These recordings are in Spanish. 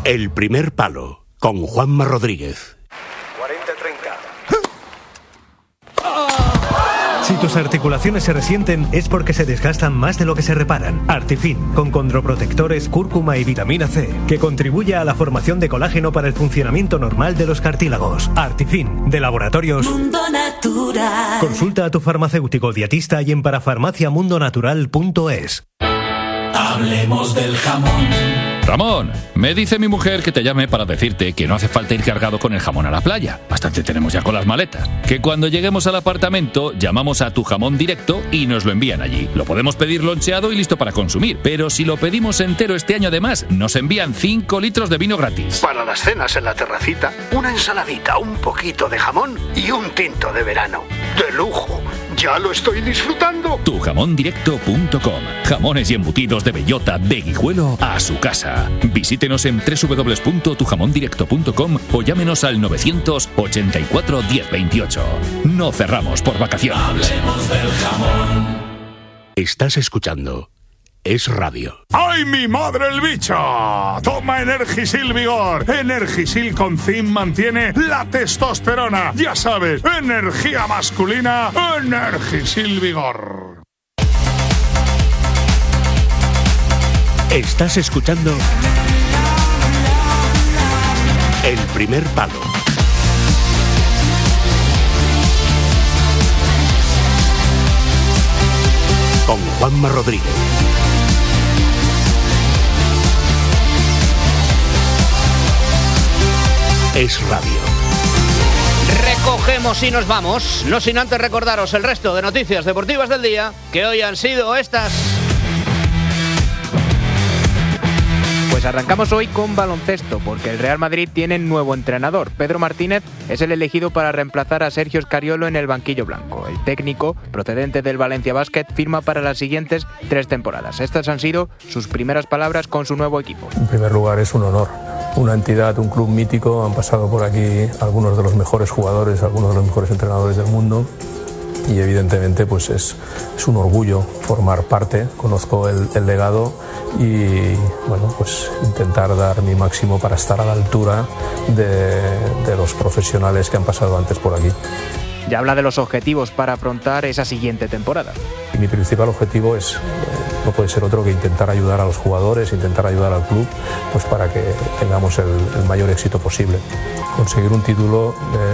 El primer palo, con Juanma Rodríguez. 40-30. Si tus articulaciones se resienten es porque se desgastan más de lo que se reparan. Artifin, con condroprotectores, cúrcuma y vitamina C, que contribuye a la formación de colágeno para el funcionamiento normal de los cartílagos. Artifin, de Laboratorios Mundo Natural. Consulta a tu farmacéutico dietista y en parafarmaciamundonatural.es. Hablemos del jamón. Ramón, me dice mi mujer que te llame para decirte que no hace falta ir cargado con el jamón a la playa. Bastante tenemos ya con las maletas. Que cuando lleguemos al apartamento, llamamos a Tu Jamón Directo y nos lo envían allí. Lo podemos pedir loncheado y listo para consumir. Pero si lo pedimos entero este año además, nos envían 5 litros de vino gratis. Para las cenas en la terracita, una ensaladita, un poquito de jamón y un tinto de verano. ¡De lujo! ¡Ya lo estoy disfrutando! Tujamondirecto.com. Jamones y embutidos de bellota, de Guijuelo a su casa. Visítenos en www.tujamondirecto.com o llámenos al 984 1028. No cerramos por vacaciones. Hablemos del jamón. Estás escuchando Es Radio. ¡Ay, mi madre el bicho! Toma Energisil Vigor. Energisil con zinc mantiene la testosterona. Ya sabes, energía masculina, Energisil Vigor. Estás escuchando El primer palo. Con Juanma Rodríguez. Es Radio. Recogemos y nos vamos, no sin antes recordaros el resto de noticias deportivas del día, que hoy han sido estas. Pues arrancamos hoy con baloncesto, porque el Real Madrid tiene nuevo entrenador. Pedro Martínez es el elegido para reemplazar a Sergio Scariolo en el banquillo blanco. El técnico, procedente del Valencia Basket, firma para las siguientes 3 temporadas. Estas han sido sus primeras palabras con su nuevo equipo. En primer lugar, es un honor. Una entidad, un club mítico, han pasado por aquí algunos de los mejores jugadores, algunos de los mejores entrenadores del mundo. Y evidentemente pues es un orgullo formar parte, conozco el legado y bueno, pues intentar dar mi máximo para estar a la altura de los profesionales que han pasado antes por aquí. Ya habla de los objetivos para afrontar esa siguiente temporada. Y mi principal objetivo no puede ser otro que intentar ayudar a los jugadores, intentar ayudar al club, pues para que tengamos el mayor éxito posible. Conseguir un título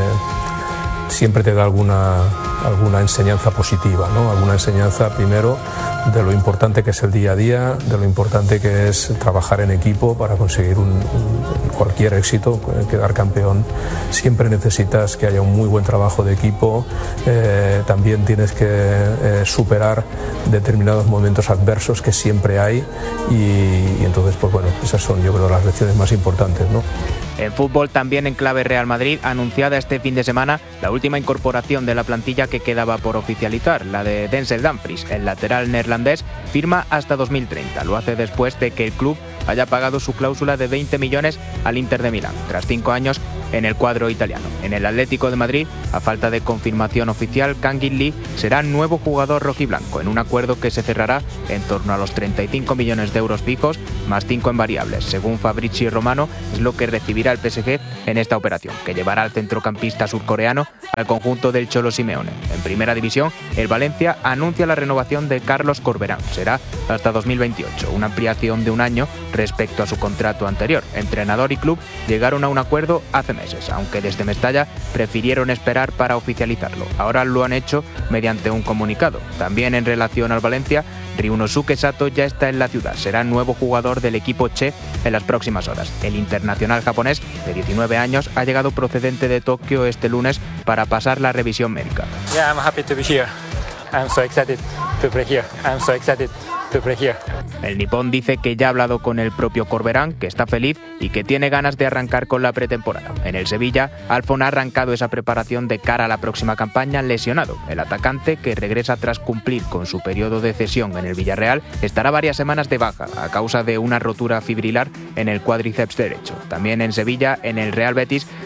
siempre te da alguna enseñanza positiva, ¿no? Alguna enseñanza primero de lo importante que es el día a día, de lo importante que es trabajar en equipo para conseguir cualquier éxito, quedar campeón. Siempre necesitas que haya un muy buen trabajo de equipo, también tienes que superar determinados momentos adversos que siempre hay y entonces pues bueno, esas son yo creo las lecciones más importantes, ¿no? En fútbol, también en clave Real Madrid, anunciada este fin de semana la última incorporación de la plantilla que quedaba por oficializar, la de Denzel Dumfries. El lateral neerlandés firma hasta 2030. Lo hace después de que el club haya pagado su cláusula de 20 millones al Inter de Milán, tras 5 años en el cuadro italiano. En el Atlético de Madrid, a falta de confirmación oficial, Kangin Lee será nuevo jugador rojiblanco, en un acuerdo que se cerrará en torno a los 35 millones de euros fijos, más 5 en variables. Según Fabrizio Romano, es lo que recibirá el PSG en esta operación, que llevará al centrocampista surcoreano al conjunto del Cholo Simeone. En primera división, el Valencia anuncia la renovación de Carlos Corberán. Será hasta 2028, una ampliación de un año respecto a su contrato anterior. Entrenador y club llegaron a un acuerdo hace meses, aunque desde Mestalla prefirieron esperar para oficializarlo. Ahora lo han hecho mediante un comunicado. También en relación al Valencia, Ryunosuke Sato ya está en la ciudad. Será nuevo jugador del equipo Che en las próximas horas. El internacional japonés de 19 años ha llegado procedente de Tokio este lunes para pasar la revisión médica. Yeah, I'm happy to be here. I'm so excited to play here. I'm so excited to play here. El nipón dice que ya ha hablado con el propio Corberán, que está feliz y que tiene ganas de arrancar con la pretemporada. En el Sevilla, Alfon ha arrancado esa preparación de cara a la próxima campaña lesionado. El atacante, que regresa tras cumplir con su periodo de cesión en el Villarreal, estará varias semanas de baja a causa de una rotura fibrilar en el cuádriceps derecho. También en Sevilla, en el Real Betis,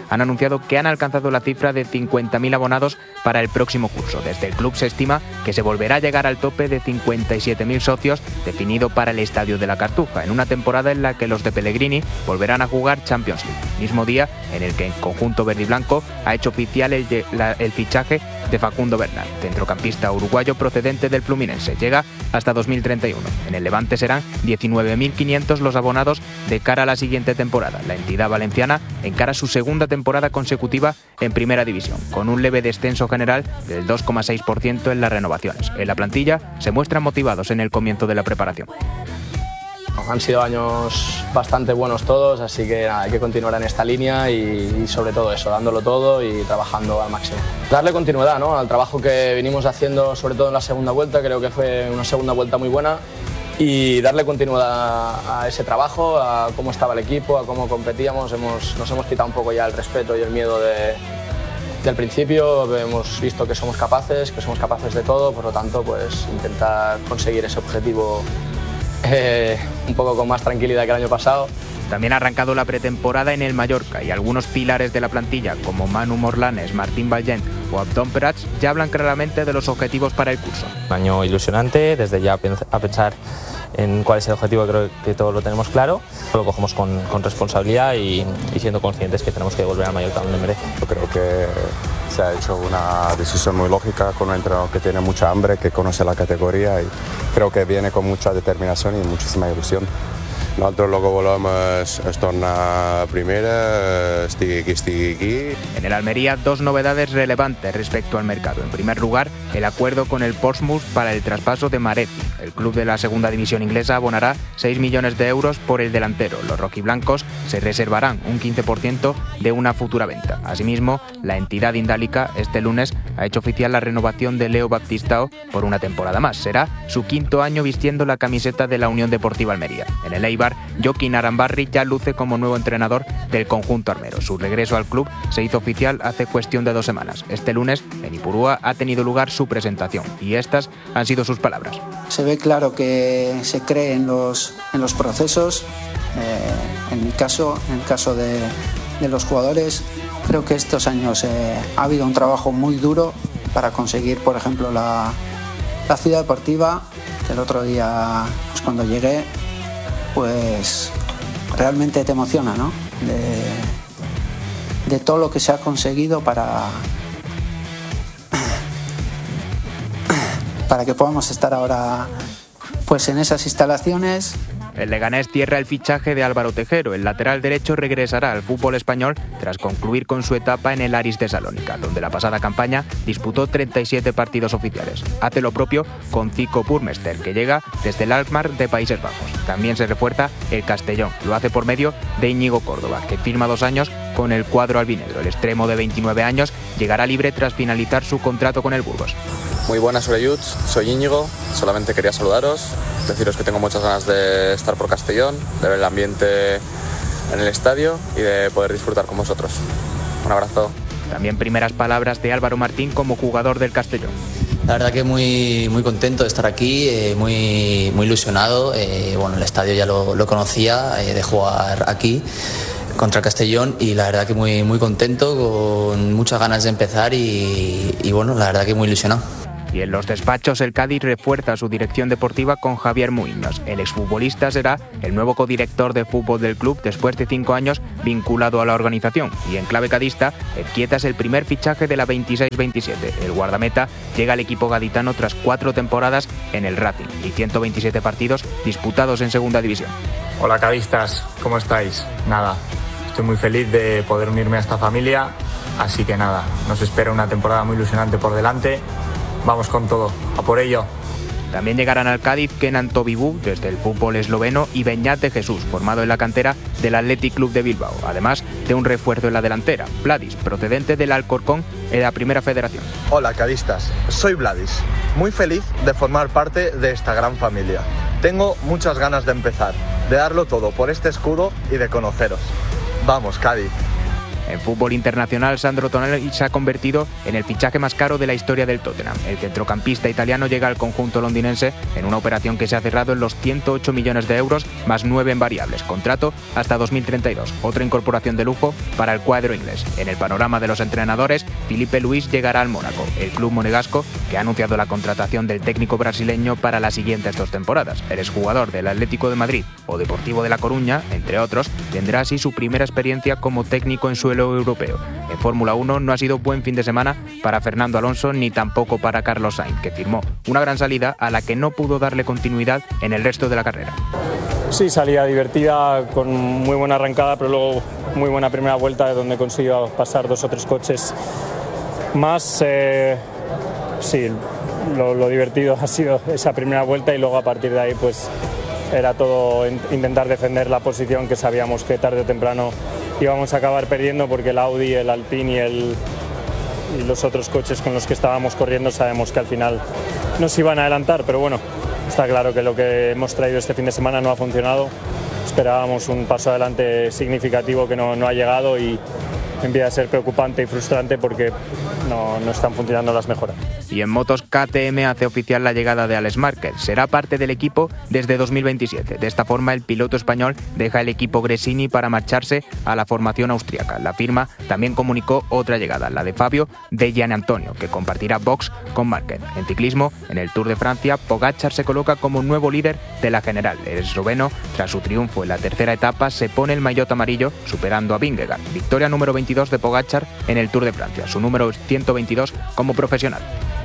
han anunciado que han alcanzado la cifra de 50.000 abonados para el próximo curso. Desde el club se estima que se volverá a llegar al tope de 57.000 socios definido para el Estadio de la Cartuja, en una temporada en la que los de Pellegrini volverán a jugar Champions League, mismo día en el que el conjunto verde y blanco ha hecho oficial el fichaje de Facundo Bernat, centrocampista uruguayo procedente del Fluminense. Llega hasta 2031. En el Levante serán 19.500 los abonados de cara a la siguiente temporada. La entidad valenciana encara su segunda temporada consecutiva en Primera División, con un leve descenso general del 2,6% en las renovaciones. En la plantilla se muestran motivados en el comienzo de la preparación. Han sido años bastante buenos todos, así que nada, hay que continuar en esta línea y sobre todo eso, dándolo todo y trabajando al máximo. Darle continuidad, ¿no?, al trabajo que venimos haciendo, sobre todo en la segunda vuelta. Creo que fue una segunda vuelta muy buena, y darle continuidad a ese trabajo, a cómo estaba el equipo, a cómo competíamos. Nos hemos quitado un poco ya el respeto y el miedo del principio. Hemos visto que somos capaces de todo, por lo tanto pues intentar conseguir ese objetivo un poco con más tranquilidad que el año pasado. También ha arrancado la pretemporada en el Mallorca y algunos pilares de la plantilla, como Manu Morlanes, Martín Vallent o Abdón Prats, ya hablan claramente de los objetivos para el curso. Un año ilusionante, desde ya a pensar en cuál es el objetivo, creo que todos lo tenemos claro. Lo cogemos con responsabilidad y siendo conscientes que tenemos que volver a Mallorca donde merece. Yo creo que se ha hecho una decisión muy lógica con un entrenador que tiene mucha hambre, que conoce la categoría, y creo que viene con mucha determinación y muchísima ilusión. Nosotros luego volvemos a tornar primera, estigui aquí. En el Almería, dos novedades relevantes respecto al mercado. En primer lugar, el acuerdo con el Portsmouth para el traspaso de Maretti. El club de la segunda división inglesa abonará 6 millones de euros por el delantero. Los rojiblancos se reservarán un 15% de una futura venta. Asimismo, la entidad indálica este lunes ha hecho oficial la renovación de Leo Baptistao por una temporada más. Será su quinto año vistiendo la camiseta de la Unión Deportiva Almería. En el Eibar, Joaquín Arambarri ya luce como nuevo entrenador del conjunto armero. Su regreso al club se hizo oficial hace cuestión de 2 semanas. Este lunes, en Ipurúa, ha tenido lugar su presentación y estas han sido sus palabras. Se ve claro que se cree en los procesos. En el caso de los jugadores, creo que estos años ha habido un trabajo muy duro para conseguir, por ejemplo, la ciudad deportiva. El otro día, pues cuando llegué, pues realmente te emociona, ¿no? De todo lo que se ha conseguido para que podamos estar ahora pues en esas instalaciones. El Leganés cierra el fichaje de Álvaro Tejero. El lateral derecho regresará al fútbol español tras concluir con su etapa en el Aris de Salónica, donde la pasada campaña disputó 37 partidos oficiales. Hace lo propio con Zico Burmester, que llega desde el Alkmaar de Países Bajos. También se refuerza el Castellón. Lo hace por medio de Íñigo Córdoba, que firma 2 años con el cuadro albinegro. El extremo de 29 años llegará libre tras finalizar su contrato con el Burgos. Muy buenas, soy Íñigo. Solamente quería saludaros, deciros que tengo muchas ganas de estar por Castellón, de ver el ambiente en el estadio y de poder disfrutar con vosotros. Un abrazo. También primeras palabras de Álvaro Martín como jugador del Castellón. La verdad que muy contento de estar aquí, muy ilusionado. El estadio ya lo conocía, de jugar aquí contra Castellón, y la verdad que muy contento, con muchas ganas de empezar y la verdad que muy ilusionado. Y en los despachos, el Cádiz refuerza su dirección deportiva con Javier Muiños. El exfutbolista será el nuevo codirector de fútbol del club después de 5 años vinculado a la organización. Y en clave cadista, Ezquieta es el primer fichaje de la 26-27. El guardameta llega al equipo gaditano tras 4 temporadas en el Racing y 127 partidos disputados en segunda división. Hola cadistas, ¿cómo estáis? Nada, estoy muy feliz de poder unirme a esta familia, así que nada, nos espera una temporada muy ilusionante por delante. Vamos con todo, a por ello. También llegarán al Cádiz Kenan Tobibú desde el fútbol esloveno y Beñat de Jesús, formado en la cantera del Athletic Club de Bilbao, además de un refuerzo en la delantera, Vladis, procedente del Alcorcón en la Primera Federación. Hola cadistas, soy Vladis, muy feliz de formar parte de esta gran familia. Tengo muchas ganas de empezar, de darlo todo por este escudo y de conoceros. Vamos, Cádiz. En fútbol internacional, Sandro Tonali se ha convertido en el fichaje más caro de la historia del Tottenham. El centrocampista italiano llega al conjunto londinense en una operación que se ha cerrado en los 108 millones de euros más 9 en variables. Contrato hasta 2032. Otra incorporación de lujo para el cuadro inglés. En el panorama de los entrenadores, Filipe Luís llegará al Mónaco, el club monegasco que ha anunciado la contratación del técnico brasileño para las siguientes 2 temporadas. El exjugador del Atlético de Madrid o Deportivo de La Coruña, entre otros, tendrá así su primera experiencia como técnico en suelo europeo. En Fórmula 1 no ha sido buen fin de semana para Fernando Alonso ni tampoco para Carlos Sainz, que firmó una gran salida a la que no pudo darle continuidad en el resto de la carrera. Sí, salida divertida, con muy buena arrancada, pero luego muy buena primera vuelta donde consiguió pasar 2 o 3 coches más. Sí, lo divertido ha sido esa primera vuelta y luego a partir de ahí pues era todo intentar defender la posición que sabíamos que tarde o temprano íbamos a acabar perdiendo porque el Audi, el Alpine y los otros coches con los que estábamos corriendo sabemos que al final nos iban a adelantar, pero bueno, está claro que lo que hemos traído este fin de semana no ha funcionado. Esperábamos un paso adelante significativo que no ha llegado y empieza a ser preocupante y frustrante porque no están funcionando las mejoras. Y en motos, KTM hace oficial la llegada de Alex Márquez. Será parte del equipo desde 2027. De esta forma, el piloto español deja el equipo Gresini para marcharse a la formación austríaca. La firma también comunicó otra llegada, la de Fabio De Gianantonio, que compartirá box con Márquez. En ciclismo, en el Tour de Francia, Pogačar se coloca como nuevo líder de la general. El esloveno, tras su triunfo en la tercera etapa, se pone el maillot amarillo, superando a Vingegaard. Victoria número 22 de Pogačar en el Tour de Francia, su número 122 como profesional.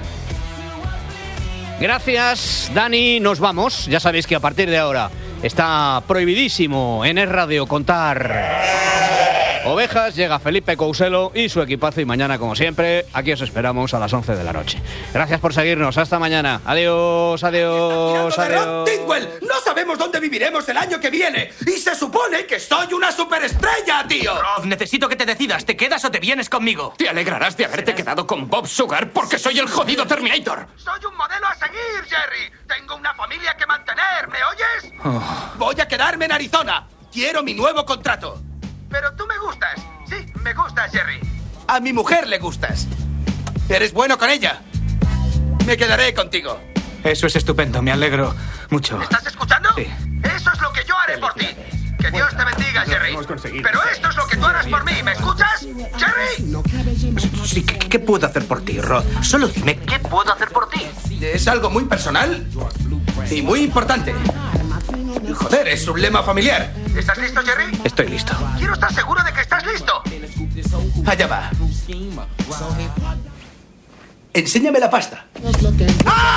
Gracias, Dani. Nos vamos. Ya sabéis que a partir de ahora está prohibidísimo en Es Radio contar ovejas. Llega Felipe Couselo y su equipazo y mañana, como siempre, aquí os esperamos a las 11 de la noche. Gracias por seguirnos. Hasta mañana. Adiós, adiós, adiós. Tidwell, no sabemos dónde viviremos el año que viene y se supone que soy una superestrella, tío. Rob, necesito que te decidas. ¿Te quedas o te vienes conmigo? Te alegrarás de haberte quedado con Bob Sugar porque soy el jodido Terminator. Soy un modelo a seguir, Jerry. Tengo una familia que mantener, ¿me oyes? Voy a quedarme en Arizona. Quiero mi nuevo contrato. Pero tú me gustas. Sí, me gustas, Jerry. A mi mujer le gustas. Eres bueno con ella. Me quedaré contigo. Eso es estupendo, me alegro mucho. ¿Me estás escuchando? Sí. Eso es lo que yo haré por ti. Que Dios te bendiga, Jerry. Pero esto es lo que tú harás por mí, ¿me escuchas? ¡Jerry! Sí, ¿qué puedo hacer por ti, Rod? Solo dime, ¿qué puedo hacer por ti? Es algo muy personal y muy importante. Joder, es un lema familiar. ¿Estás listo, Jerry? Estoy listo. Quiero estar seguro de que estás listo. Allá va. Enséñame la pasta. ¡Ah!